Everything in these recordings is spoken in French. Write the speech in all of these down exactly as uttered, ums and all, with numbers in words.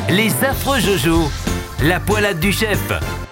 Les affreux Jojo, la poilade du chef.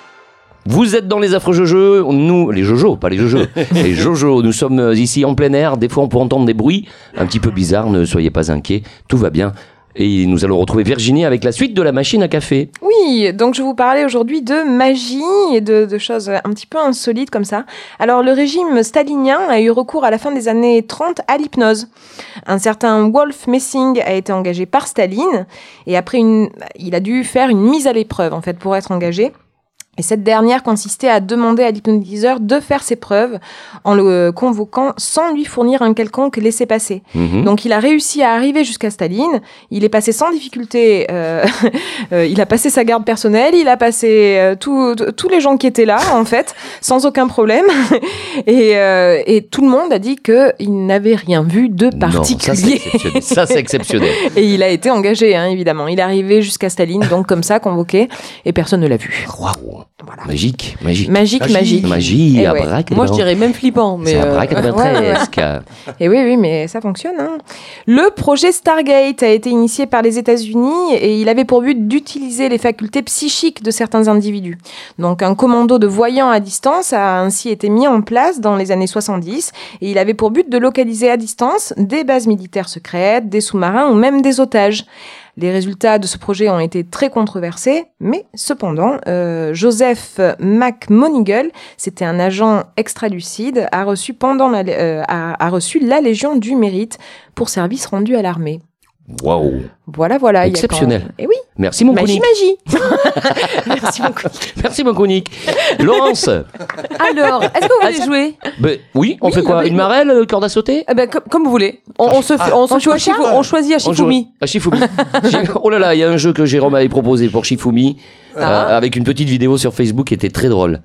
Vous êtes dans les affreux Jojo, nous, les Jojo, pas les Jojo, les Jojo, nous sommes ici en plein air, des fois on peut entendre des bruits un petit peu bizarres, ne soyez pas inquiets, tout va bien. Et nous allons retrouver Virginie avec la suite de la machine à café. Oui, donc je vais vous parler aujourd'hui de magie et de, de choses un petit peu insolites comme ça. Alors le régime stalinien a eu recours à la fin des années trente à l'hypnose. Un certain Wolf Messing a été engagé par Staline et après une, il a dû faire une mise à l'épreuve en fait pour être engagé. Et cette dernière consistait à demander à l'hypnotiseur de faire ses preuves en le convoquant sans lui fournir un quelconque laissez-passer. Mmh. Donc il a réussi à arriver jusqu'à Staline, il est passé sans difficulté, euh, euh, il a passé sa garde personnelle, il a passé euh, tous les gens qui étaient là en fait, sans aucun problème. et, euh, et tout le monde a dit qu'il n'avait rien vu de particulier. Non, ça c'est exceptionnel. Ça, c'est exceptionnel. Et il a été engagé, hein, évidemment. Il est arrivé jusqu'à Staline, donc comme ça, convoqué, et personne ne l'a vu. Waouh. Voilà. Magique, magique. Magique, magique. Magie, ouais. abracadabra. Moi, je dirais même flippant. Mais c'est euh... abracadabratesque. Ouais, ouais. Et oui, oui, mais ça fonctionne. Hein. Le projet Stargate a été initié par les États-Unis et il avait pour but d'utiliser les facultés psychiques de certains individus. Donc, un commando de voyants à distance a ainsi été mis en place dans les années soixante-dix et il avait pour but de localiser à distance des bases militaires secrètes, des sous-marins ou même des otages. Les résultats de ce projet ont été très controversés, mais cependant, euh, Joseph McMonigle, c'était un agent extralucide, a reçu, pendant la, euh, a, a reçu la Légion du Mérite pour service rendu à l'armée. Waouh. Voilà, voilà. Exceptionnel. Quand... Eh oui. Merci mon Magie, conique. magie. Merci mon conique. Merci mon conique. Laurence. Alors, est-ce que vous voulez jouer? Ben, oui, on oui, fait quoi? oui, Une oui. marelle, corde à sauter? Eh ben, com- Comme vous voulez. On, on se, ah, on, se on choisit, choisit on choisit à Shifumi. À Shifumi. Oh là là, il y a un jeu que Jérôme avait proposé pour Shifumi, ah. euh, avec une petite vidéo sur Facebook qui était très drôle.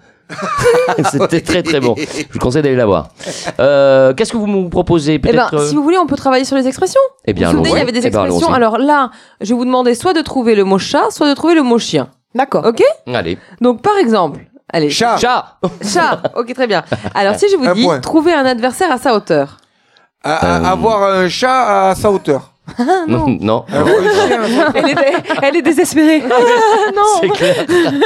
C'était très très bon. Je vous conseille d'aller la voir. Euh, qu'est-ce que vous me proposez? Peut-être. Eh ben, si vous voulez, on peut travailler sur les expressions. Eh bien, vous vous souvenez, il y avait des eh ben, expressions. Alors là, je vais vous demander soit de trouver le mot chat, soit de trouver le mot chien. D'accord. Ok. Allez. Donc par exemple, allez. Chat. Chat. Chat. Ok, très bien. Alors si je vous Un dis point. trouver un adversaire à sa hauteur. À, à, Euh. Avoir un chat à sa hauteur. Ah, non. Non. Avoir un chien à sa- Elle est, elle est désespérée. Ah, non. C'est clair.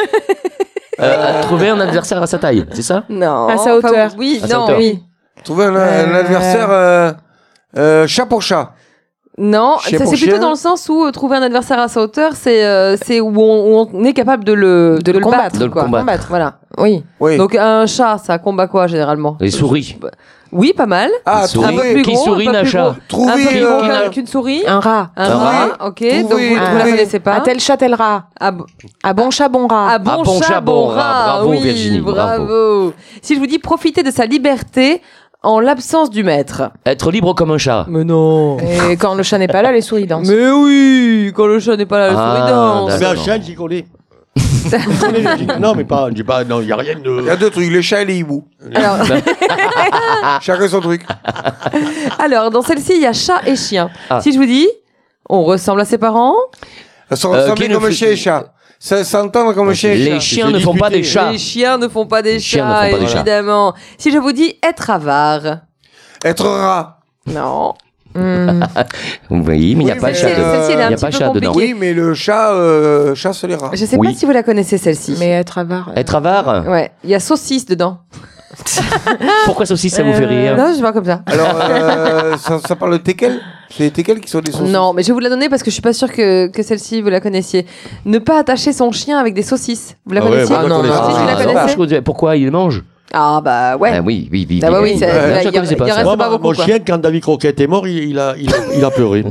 Euh, trouver un adversaire à sa taille, c'est ça? Non. À sa hauteur. Enfin, oui, À sa non, hauteur. oui. Trouver un, un Euh. adversaire euh, euh, chat pour chat. Non, Chien ça pour c'est plutôt chien. dans le sens où euh, trouver un adversaire à sa hauteur, c'est euh, c'est où, on, où on est capable de le De le combattre. battre, De le quoi. combattre. Voilà. Oui. Oui. Donc un chat, ça combat quoi généralement? Les souris. Oui, pas mal. ah, Les souris. Un peu trouver, plus Qui gros, sourit un peu n'a plus chat. gros. Un peu trouver, plus gros euh, qu'un- qu'une souris. Un rat. Un Un rat, rat. ok. Donc Trouver, vous ne la trouver. connaissez pas. À tel chat, tel rat. Ah, b- À bon chat, bon rat. ah, bon, Ah, bon chat, bon rat. Bravo, oui, Virginie, bravo. bravo. Si je vous dis profiter de sa liberté en l'absence du maître. Être libre comme un chat. Mais non. Et quand le chat n'est pas là, les souris dansent. Mais oui, quand le chat n'est pas là, le Ah, souris danse. d'accord. Mais un chat, j'y connais. J'y connais, j'y connais. Non, mais pas, j'ai pas, non, il n'y a rien Il de. y a deux trucs, les chats et les hiboux. Alors, Chacun son truc. alors, dans celle-ci, il y a chat et chien. Ah. Si je vous dis, on ressemble à ses parents. Ça se Euh, ressemble qui ne comme un fait- chien et chat. Ça s'entend comme un chien et Les chat. chiens C'est ne font pas des disputé. chats. Les chiens ne font pas des Les chiens chats, ne font pas des chats. évidemment. Si je vous dis être avare. Être rat. Non. Hmm. Oui, mais il n'y a Oui, pas mais de chat c'est- dedans. Celle-ci, elle est Il un n'y a petit pas peu chat dedans. compliquée. Oui, mais le chat euh, chasse les rats. Je sais Oui. pas si vous la connaissez, celle-ci. Mais être avare. euh, Être avare. Ouais, il y a saucisse dedans. Pourquoi saucisse, ça vous fait rire? Non, je vois comme ça. Alors, euh, ça, ça parle de teckels? C'est les teckels qui sont des saucisses. Non, mais je vais vous la donner parce que je suis pas sûre que, que celle-ci vous la connaissiez. Ne pas attacher son chien avec des saucisses. Vous la Ah ouais, connaissiez? moi, je non, connais non, ça. Si, tu la Ah, connaissais je connais- Pourquoi il mange? Ah bah ouais. Ah oui, oui, oui. Ah bah oui, oui. ça- Ouais, là, je il y connaissais a- pas il y ça. reste Moi, pas ma- beaucoup, mon quoi. chien, quand David Croquette est mort, il, il a, il, a, il a pleuré.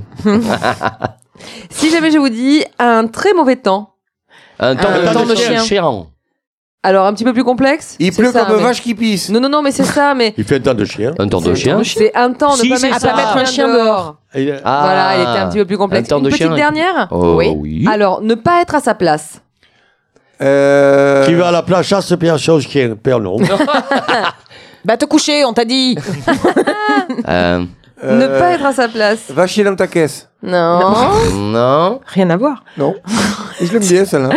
Si jamais je vous dis un très mauvais temps, Un temps Un de, temps de chien. chien. alors un petit peu plus complexe. Il c'est pleut ça, comme mais- une vache qui pisse. Non, non, non, mais c'est ça, mais Il fait un temps de chien. Un temps de chien. c'est un temps de Si, pas c'est mettre, ça. pas mettre un chien dehors. Et il a- Ah. Voilà, il était un petit peu plus complexe. Un temps Une de petite chien. dernière. Oh, Oui. oui. Alors, ne pas être à sa place. Euh... Qui va à la plage, chasse, perd chose, chien, perd non. Bah te coucher, on t'a dit. Euh, euh, Ne pas être à sa place. Va chier dans ta caisse. Non. non. Rien à voir. Non. Je l'aime bien, celle-là.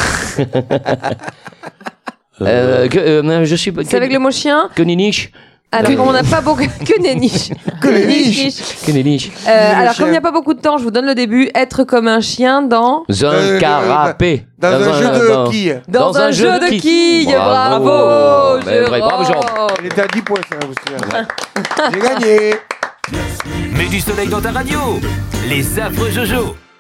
Euh, que, euh, je suis. C'est avec le mot chien. Que niniche. Alors, Que comme on n'a nenni. pas beaucoup. Que nenni. Que les niches. Que nenni. Euh, Le alors, chien. comme il n'y a pas beaucoup de temps, je vous donne le début. Être comme un chien dans. Un Euh, carapé. Dans un jeu dans- de quilles. Dans, un, jeu de quilles. Bravo, Bravo. Ben, Jérôme. bravo, Jérôme. Elle était à dix points, ça, vous souvenez. J'ai gagné. Mets du soleil dans ta radio. Les affreux Jojo.